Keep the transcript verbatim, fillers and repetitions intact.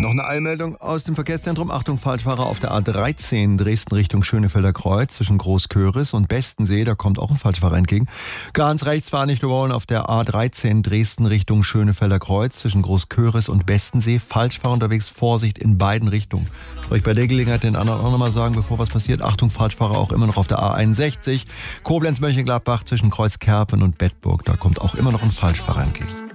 Noch eine Eilmeldung aus dem Verkehrszentrum. Achtung, Falschfahrer auf der A dreizehn Dresden Richtung Schönefelder Kreuz zwischen Großköris und Bestensee. Da kommt auch ein Falschfahrer entgegen. Ganz rechts fahren nicht wollen auf der A dreizehn Dresden Richtung Schönefelder Kreuz zwischen Großköris und Bestensee. Falschfahrer unterwegs, Vorsicht in beiden Richtungen. Soll ich bei der Gelegenheit den anderen auch nochmal sagen, bevor was passiert? Achtung, Falschfahrer auch immer noch auf der A einundsechzig. Koblenz-Mönchengladbach zwischen Kreuzkerpen und Bedburg. Da kommt auch immer noch ein Falschfahrer entgegen.